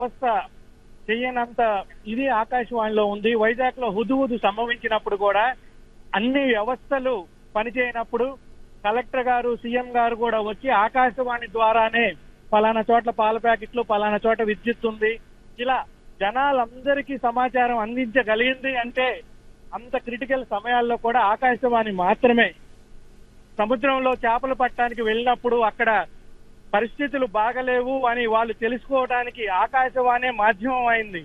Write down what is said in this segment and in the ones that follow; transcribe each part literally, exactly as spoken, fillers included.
వ్యవస్థ చెయ్యనంత ఇది ఆకాశవాణిలో ఉంది. వైజాగ్ లో హుదుహుదు సంభవించినప్పుడు కూడా అన్ని వ్యవస్థలు పనిచేయనప్పుడు కలెక్టర్ గారు, సీఎం గారు కూడా వచ్చి ఆకాశవాణి ద్వారానే పలానా చోట్ల పాల ప్యాకెట్లు, పలానా చోట విద్యుత్ ఉంది, ఇలా జనాలందరికీ సమాచారం అందించగలిగింది అంటే అంత క్రిటికల్ సమయాల్లో కూడా ఆకాశవాణి మాత్రమే. సముద్రంలో చేపలు పట్టడానికి వెళ్ళినప్పుడు అక్కడ పరిస్థితులు బాగలేవు అని వాళ్ళు తెలుసుకోవడానికి ఆకాశవాణి మాధ్యమం అయింది.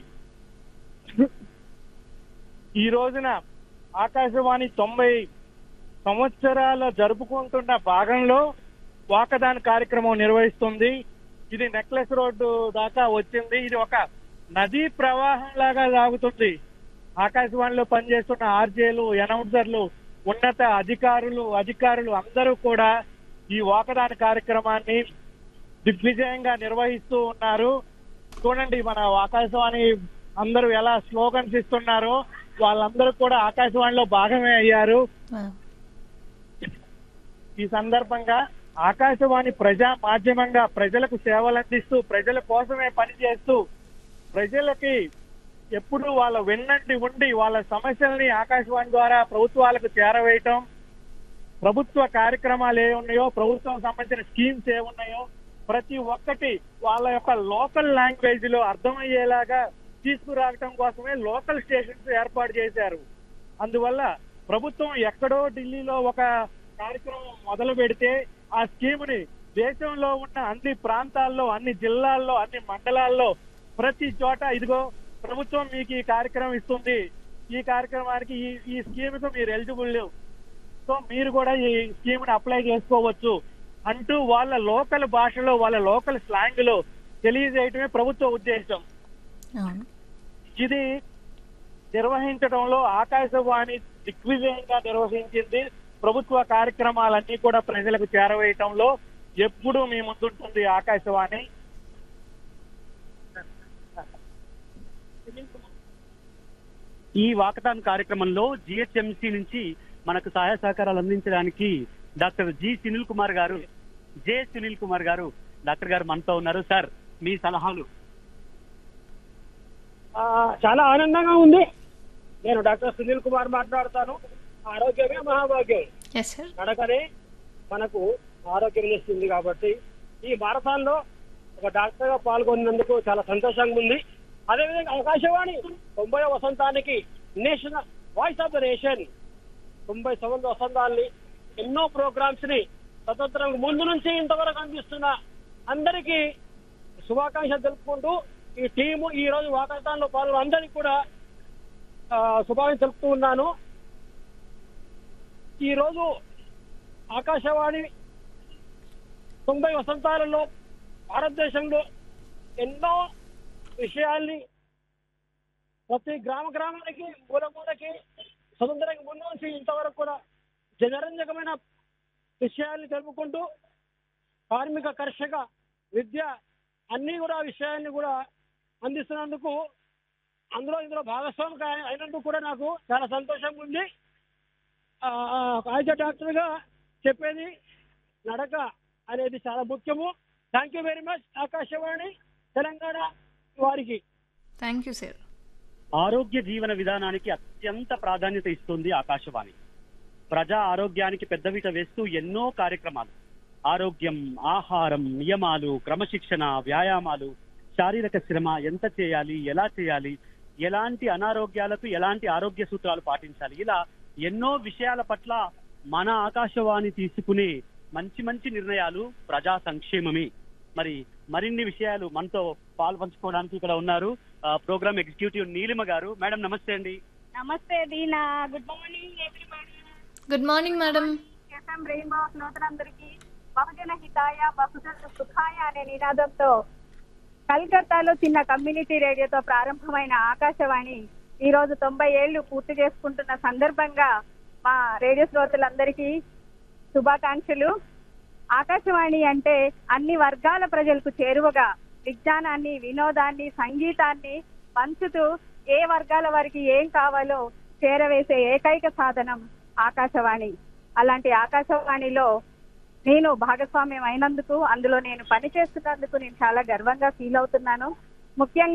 ఈ రోజున ఆకాశవాణి తొంభై సంవత్సరాల జరుపుకుంటున్న భాగంలో వాకథాన్ కార్యక్రమం నిర్వహిస్తుంది. ఇది నెక్లెస్ రోడ్డు దాకా వచ్చింది. ఇది ఒక నదీ ప్రవాహం లాగా సాగుతుంది. ఆకాశవాణిలో పనిచేస్తున్న ఆర్జేలు, అనౌన్సర్లు, ఉన్నత అధికారులు అధికారులు అందరూ కూడా ఈ వాకథాన్ కార్యక్రమాన్ని దిగ్విజయంగా నిర్వహిస్తూ ఉన్నారు. చూడండి, మన ఆకాశవాణి అందరూ ఎలా స్లోగన్స్ ఇస్తున్నారో వాళ్ళందరూ కూడా ఆకాశవాణిలో భాగమే అయ్యారు. ఈ సందర్భంగా ఆకాశవాణి ప్రజా మాధ్యమంగా ప్రజలకు సేవలు అందిస్తూ ప్రజల కోసమే పనిచేస్తూ ప్రజలకి ఎప్పుడు వాళ్ళ వెన్నంటి ఉండి వాళ్ళ సమస్యల్ని ఆకాశవాణి ద్వారా ప్రభుత్వాలకు చేరవేయటం, ప్రభుత్వ కార్యక్రమాలు ఏ ఉన్నాయో, ప్రభుత్వం సంబంధించిన స్కీమ్స్ ఏ ఉన్నాయో ప్రతి ఒక్కటి వాళ్ళ యొక్క లోకల్ లాంగ్వేజ్ లో అర్థమయ్యేలాగా తీసుకురావటం కోసమే లోకల్ స్టేషన్స్ ఏర్పాటు చేశారు. అందువల్ల ప్రభుత్వం ఎక్కడో ఢిల్లీలో ఒక కార్యక్రమం మొదలు పెడితే ఆ స్కీమ్ ని దేశంలో ఉన్న అన్ని ప్రాంతాల్లో, అన్ని జిల్లాల్లో, అన్ని మండలాల్లో ప్రతి చోట ఇదిగో ప్రభుత్వం మీకు ఈ కార్యక్రమం ఇస్తుంది, ఈ కార్యక్రమానికి ఈ ఈ స్కీమ్ కు మీరు ఎలిజిబుల్, సో మీరు కూడా ఈ స్కీమ్ ని అప్లై చేసుకోవచ్చు అంటూ వాళ్ళ లోకల్ భాషలో వాళ్ళ లోకల్ స్లాంగ్ లో తెలియజేయటమే ప్రభుత్వ ఉద్దేశం. ఇది నిర్వహించడంలో ఆకాశవాణి దిగ్విజయంగా నిర్వహించింది. ప్రభుత్వ కార్యక్రమాలన్నీ కూడా ప్రజలకు చేరవేయటంలో ఎప్పుడూ మీ ముందుంటుంది ఆకాశవాణి. ఈ వాకథాన్ కార్యక్రమంలో జిహెచ్ఎంసి నుంచి మనకు సహాయ సహకారాలు అందించడానికి డాక్టర్ జి సునీల్ కుమార్ గారు, జె సునీల్ కుమార్ గారు డాక్టర్ గారు మనతో ఉన్నారు. సార్, మీ సలహాలు. చాలా ఆనందంగా ఉంది. నేను డాక్టర్ సునీల్ కుమార్ మాట్లాడతాను. ఆరోగ్యమే మహాభాగ్యం. నడకనే మనకు ఆరోగ్యం ఇస్తుంది. కాబట్టి ఈ మారథాన్ లో ఒక డాక్టర్ గా పాల్గొన్నందుకు చాలా సంతోషంగా ఉంది. అదేవిధంగా ఆకాశవాణి తొంభై వసంతానికి national voice of the nation, తొంభై సంవత్సర వసంతాన్ని ఎన్నో ప్రోగ్రామ్స్ ని స్వతంత్రం ముందు నుంచి ఇంతవరకు అందిస్తున్న అందరికీ శుభాకాంక్షలు తెలుపుకుంటూ ఈ టీము ఈ రోజు వాకథాన్లో పాల్గొన్న అందరికీ కూడా శుభాకాంక్షలు తెలుపుతూ ఉన్నాను. ఈ రోజు ఆకాశవాణి తొంభై వసంతాలలో భారతదేశంలో ఎన్నో విషయాల్ని ప్రతి గ్రామ గ్రామానికి మూల మూలకి స్వతంత్రానికి ముందు నుంచి ఇంతవరకు కూడా జనరంజకమైన విషయాల్ని తెలుపుకుంటూ కార్మిక, కర్షక, విద్య అన్ని కూడా విషయాన్ని కూడా అందిస్తున్నందుకు, అందులో ఇందులో భాగస్వామి అయినందుకు కూడా నాకు చాలా సంతోషంగా ఉంది. ఆయుధ డాక్టర్ గా చెప్పేది నడక అనేది చాలా ముఖ్యము. Thank you very much Akashvani Telangana వారికి. Thank you sir. ఆరోగ్య జీవన విధానానికి అత్యంత ప్రాధాన్యత ఇస్తుంది ఆకాశవాణి. ప్రజా ఆరోగ్యానికి పెద్దపీట వేస్తూ ఎన్నో కార్యక్రమాలు, ఆరోగ్యం, ఆహారం, నియమాలు, క్రమశిక్షణ, వ్యాయామాలు, శారీరక శ్రమ ఎంత చేయాలి, ఎలా చేయాలి, ఎలాంటి అనారోగ్యాలకు ఎలాంటి ఆరోగ్య సూత్రాలు పాటించాలి, ఇలా ఎన్నో విషయాల పట్ల మన ఆకాశవాణి తీసుకునే మంచి మంచి నిర్ణయాలు ప్రజా సంక్షేమమే. మరి మరిన్ని విషయాలు మనతో పాలు పంచుకోవడానికి ఇక్కడ ఉన్నారు ప్రోగ్రామ్ ఎగ్జిక్యూటివ్ నీలిమ గారు. మేడం నమస్తే అండి. నమస్తే దీనా. Good morning everybody. Good morning madam. FM rainbow శ్రోతలందరికీ బహుజన హితాయ బహుజన సుఖాయ అనే నినాదంతో కలకత్తాలో చిన్న కమ్యూనిటీ రేడియోతో ప్రారంభమైన ఆకాశవాణి ఈ రోజు తొంభై ఏళ్లు పూర్తి చేసుకుంటున్న సందర్భంగా మా రేడియో శ్రోతలందరికీ శుభాకాంక్షలు. ఆకాశవాణి అంటే అన్ని వర్గాల ప్రజలకు చేరువగా విజ్ఞానాన్ని, వినోదాన్ని, సంగీతాన్ని పంచుతూ ఏ వర్గాల వారికి ఏం కావాలో చేరవేసే ఏకైక సాధనం ఆకాశవాణి. అలాంటి ఆకాశవాణిలో నేను భాగస్వామ్యం అయినందుకు, అందులో నేను పని చేస్తున్నందుకు నేను చాలా గర్వంగా ఫీల్ అవుతున్నాను. ముఖ్యంగా